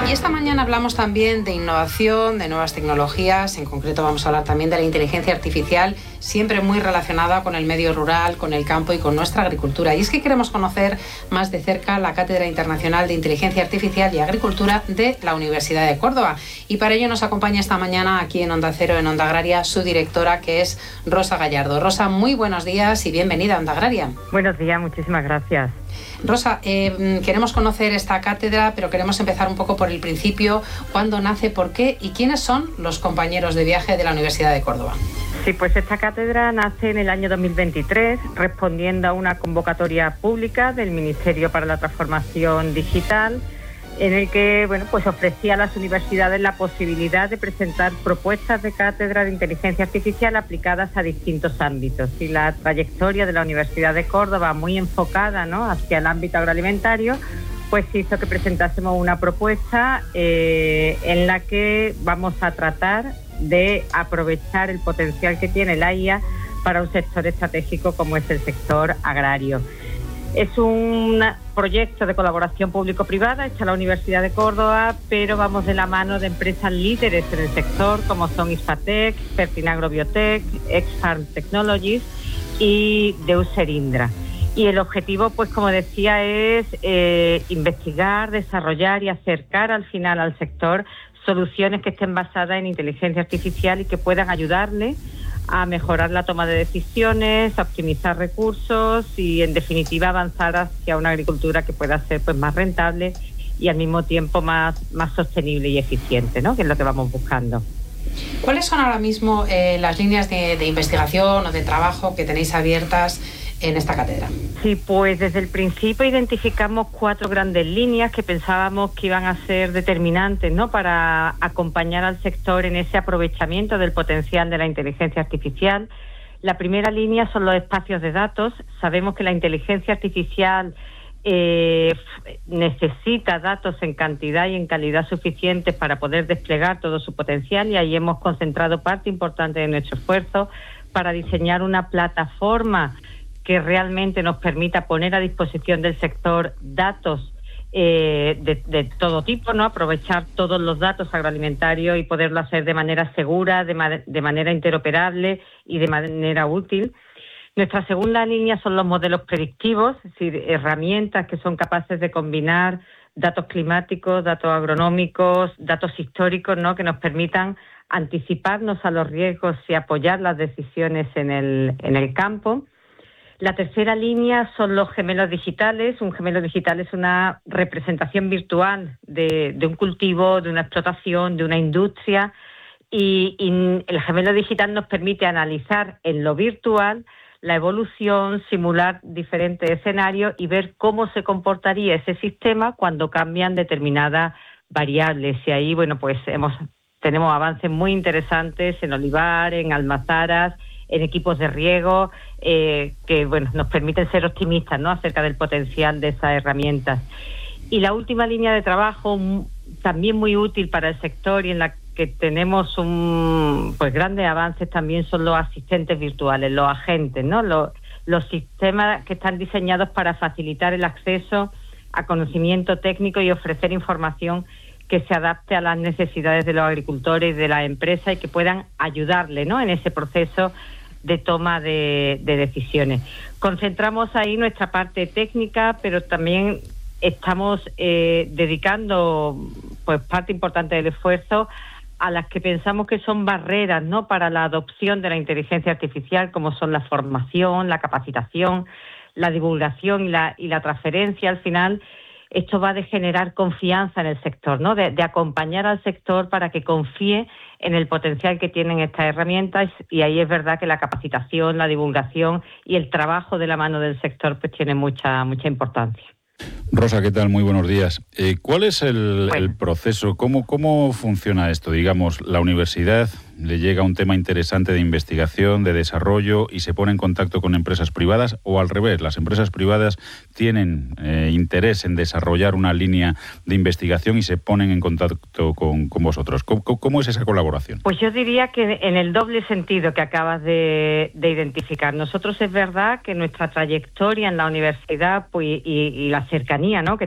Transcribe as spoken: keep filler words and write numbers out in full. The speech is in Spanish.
Y esta mañana hablamos también de innovación, de nuevas tecnologías. En concreto vamos a hablar también de la inteligencia artificial, siempre muy relacionada con el medio rural, con el campo y con nuestra agricultura. Y es que queremos conocer más de cerca la Cátedra Internacional de Inteligencia Artificial y Agricultura de la Universidad de Córdoba. Y para ello nos acompaña esta mañana aquí en Onda Cero, en Onda Agraria, su directora, que es Rosa Gallardo. Rosa, muy buenos días y bienvenida a Onda Agraria. Buenos días, muchísimas gracias. Rosa, eh, queremos conocer esta cátedra, pero queremos empezar un poco por el principio. ¿Cuándo nace, por qué y quiénes son los compañeros de viaje de la Universidad de Córdoba? Sí, pues esta cátedra nace en el año dos mil veintitrés, respondiendo a una convocatoria pública del Ministerio para la Transformación Digital, en el que bueno, pues ofrecía a las universidades la posibilidad de presentar propuestas de cátedra de inteligencia artificial aplicadas a distintos ámbitos. Y la trayectoria de la Universidad de Córdoba, muy enfocada, ¿no?, hacia el ámbito agroalimentario, pues hizo que presentásemos una propuesta eh, en la que vamos a tratar de aprovechar el potencial que tiene la I A para un sector estratégico como es el sector agrario. Es un proyecto de colaboración público-privada, está la Universidad de Córdoba, pero vamos de la mano de empresas líderes en el sector, como son Ispatec, Fertinagro Biotech, X-Farm Technologies y Deuser Indra. Y el objetivo, pues como decía, es eh, investigar, desarrollar y acercar al final al sector soluciones que estén basadas en inteligencia artificial y que puedan ayudarle a mejorar la toma de decisiones, a optimizar recursos y, en definitiva, avanzar hacia una agricultura que pueda ser pues más rentable y al mismo tiempo más, más sostenible y eficiente, ¿no?, que es lo que vamos buscando. ¿Cuáles son ahora mismo eh, las líneas de, de investigación o de trabajo que tenéis abiertas en esta cátedra? Sí, pues desde el principio identificamos cuatro grandes líneas que pensábamos que iban a ser determinantes, ¿no?, para acompañar al sector en ese aprovechamiento del potencial de la inteligencia artificial. La primera línea son los espacios de datos. Sabemos que la inteligencia artificial eh, necesita datos en cantidad y en calidad suficientes para poder desplegar todo su potencial, y ahí hemos concentrado parte importante de nuestro esfuerzo para diseñar una plataforma que realmente nos permita poner a disposición del sector datos eh, de, de todo tipo, ¿no?, aprovechar todos los datos agroalimentarios y poderlo hacer de manera segura, de, ma- de manera interoperable y de manera útil. Nuestra segunda línea son los modelos predictivos, es decir, herramientas que son capaces de combinar datos climáticos, datos agronómicos, datos históricos, ¿no?, que nos permitan anticiparnos a los riesgos y apoyar las decisiones en el, en el campo. La tercera línea son los gemelos digitales. Un gemelo digital es una representación virtual de, de un cultivo, de una explotación, de una industria, y, y el gemelo digital nos permite analizar en lo virtual la evolución, simular diferentes escenarios y ver cómo se comportaría ese sistema cuando cambian determinadas variables. Y ahí, bueno, pues hemos tenemos avances muy interesantes en olivar, en almazaras, en equipos de riego, eh, que bueno, nos permiten ser optimistas, ¿no?, acerca del potencial de esas herramientas. Y la última línea de trabajo, también muy útil para el sector y en la que tenemos un pues grandes avances también, son los asistentes virtuales, los agentes, ¿no?, los, los sistemas que están diseñados para facilitar el acceso a conocimiento técnico y ofrecer información que se adapte a las necesidades de los agricultores y de las empresas y que puedan ayudarle, ¿no?, en ese proceso de toma de, de decisiones. Concentramos ahí nuestra parte técnica, pero también estamos eh, dedicando pues parte importante del esfuerzo a las que pensamos que son barreras, ¿no?, para la adopción de la inteligencia artificial, como son la formación, la capacitación, la divulgación y la, y la transferencia. Al final, esto va de generar confianza en el sector, ¿no?, de, de acompañar al sector para que confíe en el potencial que tienen estas herramientas, y ahí es verdad que la capacitación, la divulgación y el trabajo de la mano del sector pues tiene mucha mucha importancia. Rosa, ¿qué tal? Muy buenos días. Eh, ¿Cuál es el, Bueno. el proceso? ¿Cómo, ¿Cómo funciona esto? Digamos, la universidad le llega un tema interesante de investigación, de desarrollo, y se pone en contacto con empresas privadas, o al revés, las empresas privadas tienen eh, interés en desarrollar una línea de investigación y se ponen en contacto con, con vosotros. ¿Cómo, ¿Cómo es esa colaboración? Pues yo diría que en el doble sentido que acabas de, de identificar. Nosotros es verdad que nuestra trayectoria en la universidad pues, y, y la cercanía, ¿no?, que